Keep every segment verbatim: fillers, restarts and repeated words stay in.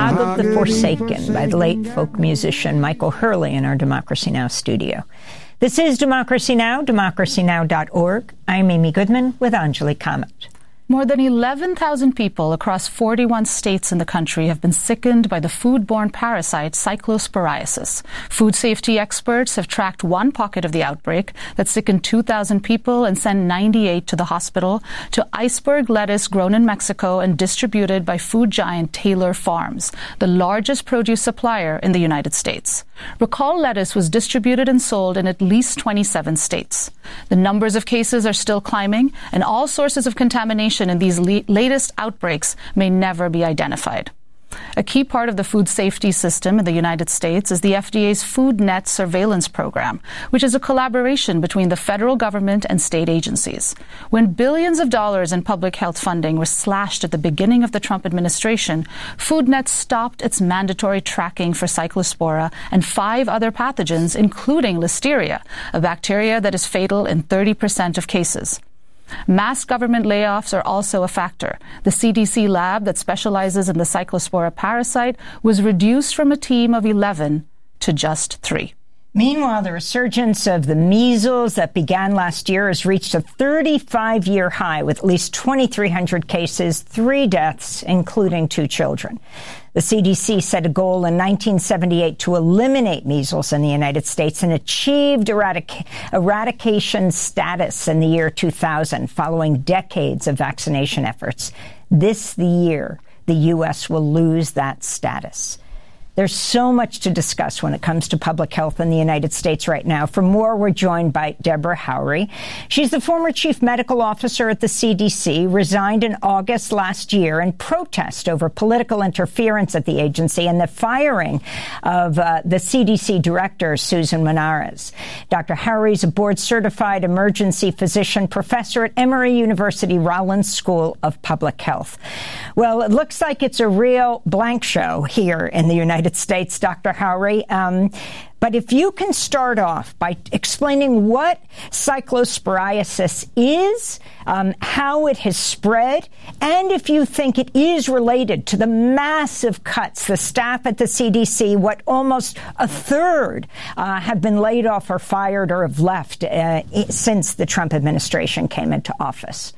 God of the Forsaken by the late folk musician Michael Hurley in our Democracy Now! Studio. This is Democracy Now!, democracy now dot org. I'm Amy Goodman with Anjali Kamat. More than eleven thousand people across forty-one states in the country have been sickened by the foodborne parasite cyclosporiasis. Food safety experts have tracked one pocket of the outbreak that sickened two thousand people and sent ninety-eight to the hospital to iceberg lettuce grown in Mexico and distributed by food giant Taylor Farms, the largest produce supplier in the United States. Recall lettuce was distributed and sold in at least twenty-seven states. The numbers of cases are still climbing, and all sources of contamination in these le- latest outbreaks may never be identified. A key part of the food safety system in the United States is the F D A's FoodNet surveillance program, which is a collaboration between the federal government and state agencies. When billions of dollars in public health funding were slashed at the beginning of the Trump administration, FoodNet stopped its mandatory tracking for Cyclospora and five other pathogens, including Listeria, a bacteria that is fatal in thirty percent of cases. Mass government layoffs are also a factor. The C D C lab that specializes in the Cyclospora parasite was reduced from a team of eleven to just three. Meanwhile, the resurgence of the measles that began last year has reached a thirty-five-year high with at least twenty-three hundred cases, three deaths, including two children. The C D C set a goal in nineteen seventy-eight to eliminate measles in the United States and achieved eradic- eradication status in the year two thousand, following decades of vaccination efforts. This the year the U S will lose that status. There's so much to discuss when it comes to public health in the United States right now. For more, we're joined by Deborah Howry. She's the former chief medical officer at the C D C, resigned in August last year in protest over political interference at the agency and the firing of uh, the C D C director, Susan Menares. Doctor Howry is a board-certified emergency physician, professor at Emory University Rollins School of Public Health. Well, it looks like it's a real blank show here in the United States, Doctor Howry. Um, but if you can start off by explaining what cyclosporiasis is, um, how it has spread, and if you think it is related to the massive cuts, the staff at the C D C, what almost a third uh, have been laid off or fired or have left uh, since the Trump administration came into office.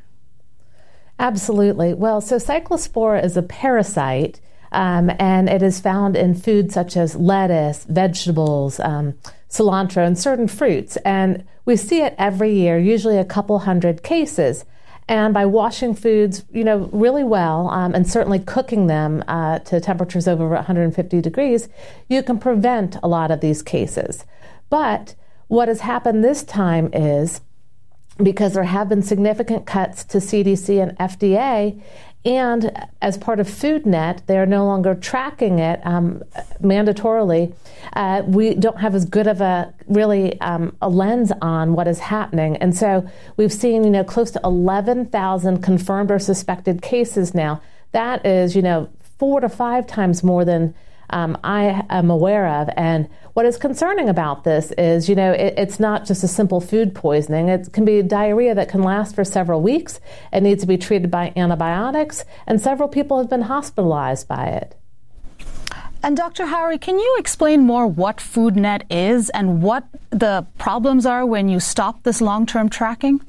Absolutely. Well, so cyclospora is a parasite. Um, and it is found in foods such as lettuce, vegetables, um, cilantro, and certain fruits. And we see it every year, usually a couple hundred cases. And by washing foods, you know, really well, um, and certainly cooking them uh, to temperatures over one hundred fifty degrees, you can prevent a lot of these cases. But what has happened this time is, because there have been significant cuts to C D C and F D A, and as part of FoodNet, they are no longer tracking it um, mandatorily. Uh, we don't have as good of a really um, a lens on what is happening, and so we've seen you know close to eleven thousand confirmed or suspected cases now. That is you know four to five times more than um, I am aware of. And what is concerning about this is, you know, it, it's not just a simple food poisoning. It can be diarrhea that can last for several weeks. It needs to be treated by antibiotics, and several people have been hospitalized by it. And Doctor Howry, can you explain more what FoodNet is and what the problems are when you stop this long-term tracking?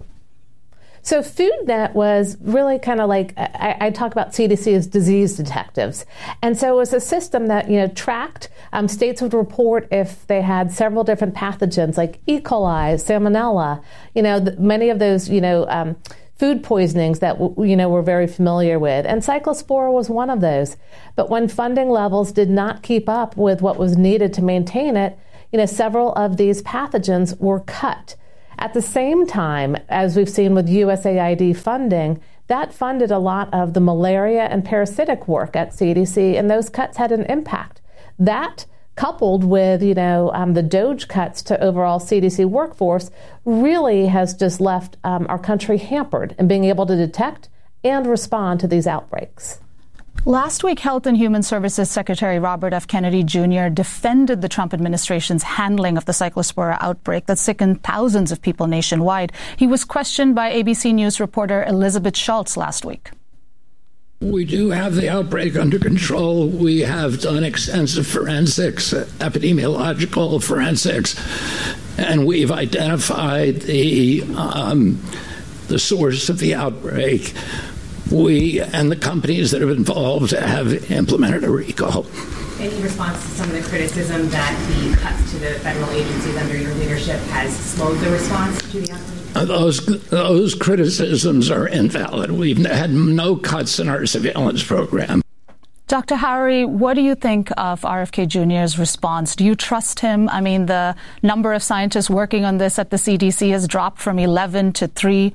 So FoodNet was really kind of like, I, I talk about C D C as disease detectives. And so it was a system that, you know, tracked, um, states would report if they had several different pathogens like E. coli, salmonella, you know, the, many of those, you know, um, food poisonings that, you know, we're very familiar with. And cyclospora was one of those. But when funding levels did not keep up with what was needed to maintain it, you know, several of these pathogens were cut. At the same time, as we've seen with U S A I D funding, that funded a lot of the malaria and parasitic work at C D C, and those cuts had an impact. That, coupled with, you know, um, the DOGE cuts to overall C D C workforce, really has just left um, our country hampered in being able to detect and respond to these outbreaks. Last week, Health and Human Services Secretary Robert F. Kennedy Junior defended the Trump administration's handling of the cyclospora outbreak that sickened thousands of people nationwide. He was questioned by A B C News reporter Elizabeth Schultz last week. We do have the outbreak under control. We have done extensive forensics, epidemiological forensics, and we've identified the um, the source of the outbreak. We and the companies that have involved have implemented a recall. In response to some of the criticism that the cuts to the federal agencies under your leadership has slowed the response to the outbreak? Those, those criticisms are invalid. We've had no cuts in our surveillance program. Doctor Howery, what do you think of R F K Junior's response? Do you trust him? I mean, the number of scientists working on this at the C D C has dropped from eleven to three.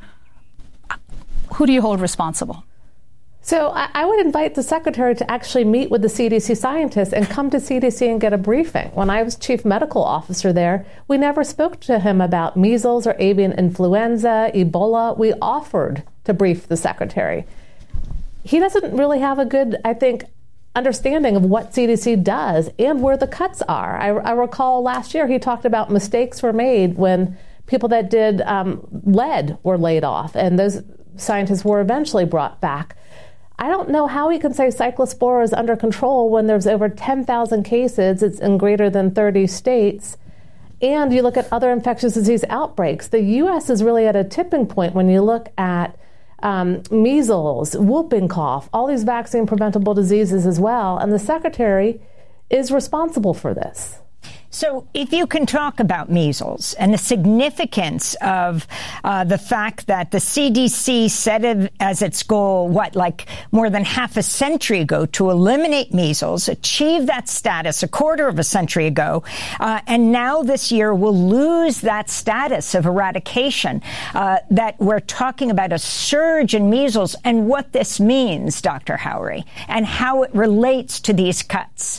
Who do you hold responsible? So I would invite the secretary to actually meet with the C D C scientists and come to C D C and get a briefing. When I was chief medical officer there, we never spoke to him about measles or avian influenza, Ebola. We offered to brief the secretary. He doesn't really have a good, I think, understanding of what C D C does and where the cuts are. I, I recall last year he talked about mistakes were made when people that did um, lead were laid off, and those scientists were eventually brought back. I don't know how he can say cyclospora is under control when there's over ten thousand cases. It's in greater than thirty states. And you look at other infectious disease outbreaks. The U S is really at a tipping point when you look at um, measles, whooping cough, all these vaccine preventable diseases as well. And the secretary is responsible for this. So if you can talk about measles and the significance of uh, the fact that the C D C set it as its goal, what, like more than half a century ago to eliminate measles, achieve that status a quarter of a century ago, uh, and now this year will lose that status of eradication, uh, that we're talking about a surge in measles and what this means, Doctor Howery, and how it relates to these cuts.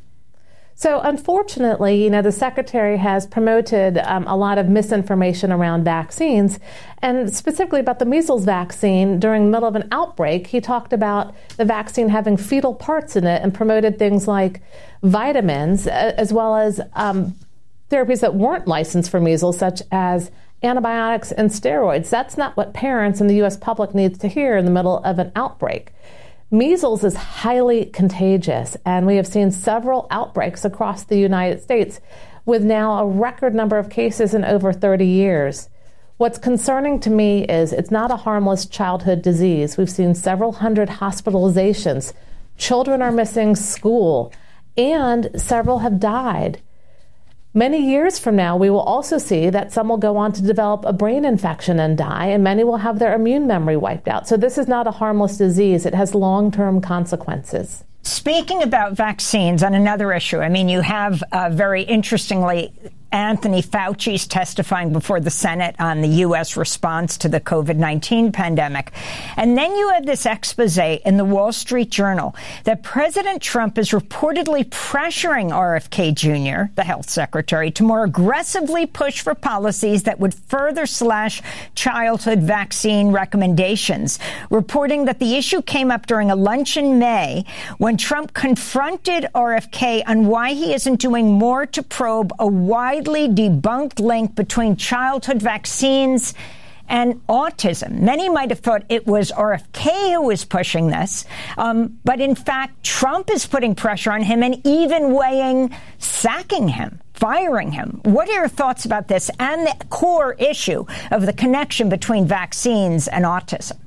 So unfortunately, you know, the secretary has promoted um, a lot of misinformation around vaccines, and specifically about the measles vaccine. During the middle of an outbreak, he talked about the vaccine having fetal parts in it and promoted things like vitamins, as well as um, therapies that weren't licensed for measles, such as antibiotics and steroids. That's not what parents and the U S public needs to hear in the middle of an outbreak. Measles is highly contagious, and we have seen several outbreaks across the United States with now a record number of cases in over thirty years. What's concerning to me is it's not a harmless childhood disease. We've seen several hundred hospitalizations. Children are missing school, and several have died. Many years from now, we will also see that some will go on to develop a brain infection and die, and many will have their immune memory wiped out. So this is not a harmless disease. It has long-term consequences. Speaking about vaccines, on another issue, I mean, you have uh, very interestingly Anthony Fauci's testifying before the Senate on the U S response to the COVID nineteen pandemic. And then you have this expose in the Wall Street Journal that President Trump is reportedly pressuring R F K Junior, the health secretary, to more aggressively push for policies that would further slash childhood vaccine recommendations, reporting that the issue came up during a lunch in May when Trump confronted R F K on why he isn't doing more to probe a widely debunked link between childhood vaccines and autism. Many might have thought it was R F K who was pushing this, um, but in fact, Trump is putting pressure on him and even weighing sacking him, firing him. What are your thoughts about this and the core issue of the connection between vaccines and autism?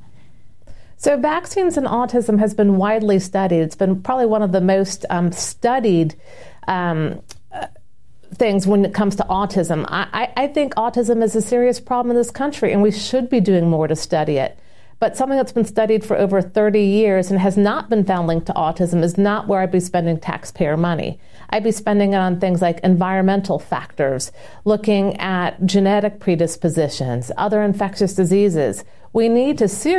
So vaccines and autism has been widely studied. It's been probably one of the most um, studied um, uh, things when it comes to autism. I, I think autism is a serious problem in this country, and we should be doing more to study it. But something that's been studied for over thirty years and has not been found linked to autism is not where I'd be spending taxpayer money. I'd be spending it on things like environmental factors, looking at genetic predispositions, other infectious diseases. We need to seriously